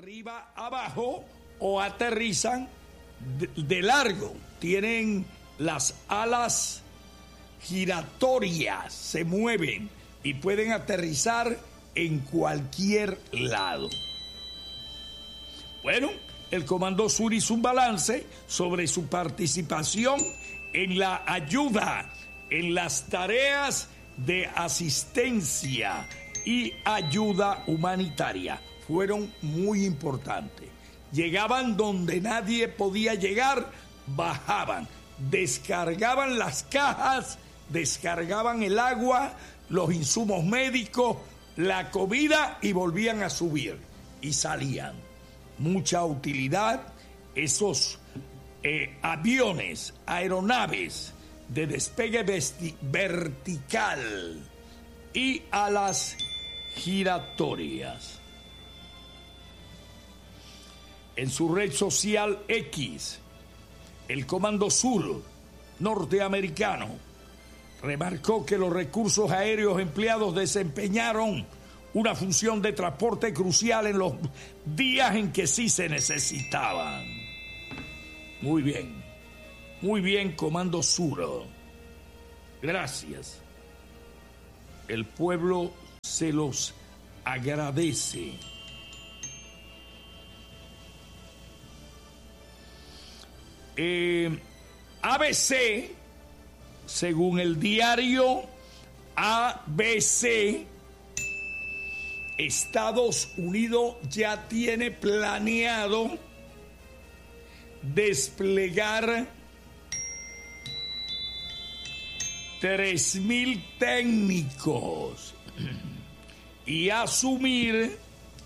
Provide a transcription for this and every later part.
arriba abajo o aterrizan de largo. Tienen las alas giratorias, se mueven y pueden aterrizar en cualquier lado. Bueno, el Comando Sur hizo un balance sobre su participación en la ayuda, en las tareas de asistencia y ayuda humanitaria. Fueron muy importantes. Llegaban donde nadie podía llegar, bajaban, descargaban las cajas, descargaban el agua, los insumos médicos, la comida y volvían a subir y salían. Mucha utilidad esos aviones, aeronaves de despegue vertical y alas giratorias. En su red social X, el Comando Sur norteamericano remarcó que los recursos aéreos empleados desempeñaron una función de transporte crucial en los días en que sí se necesitaban. Muy bien, Comando Sur. Gracias. El pueblo se los agradece. ABC, según el diario ABC, Estados Unidos ya tiene planeado desplegar 3,000 técnicos y asumir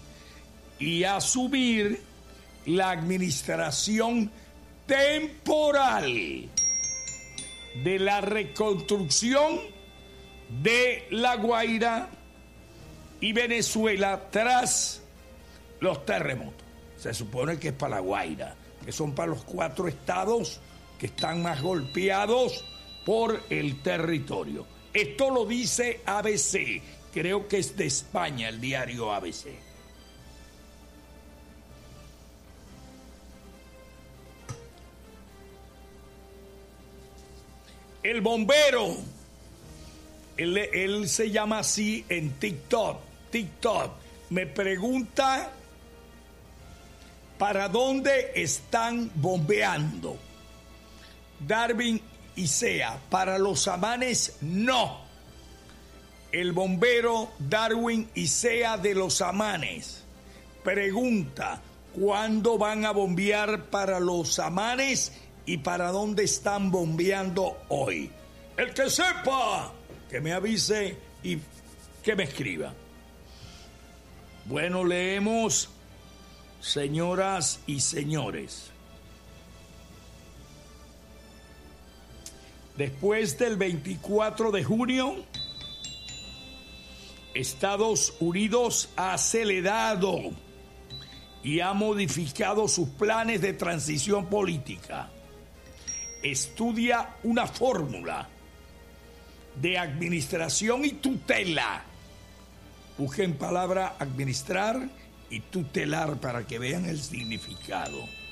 la administración temporal de la reconstrucción de La Guaira y Venezuela tras los terremotos. Se supone que es para La Guaira, que son para los 4 estados que están más golpeados por el territorio. Esto lo dice ABC, creo que es de España el diario ABC. El bombero, él se llama así en TikTok, me pregunta ¿para dónde están bombeando? Darwin Isea, para los Amanes no. El bombero Darwin Isea de los Amanes pregunta ¿cuándo van a bombear para los Amanes y para dónde están bombeando hoy? El que sepa, que me avise y que me escriba. Bueno, leemos, señoras y señores. Después del 24 de junio, Estados Unidos ha acelerado y ha modificado sus planes de transición política. Estudia una fórmula de administración y tutela. Busquen palabra administrar y tutelar para que vean el significado.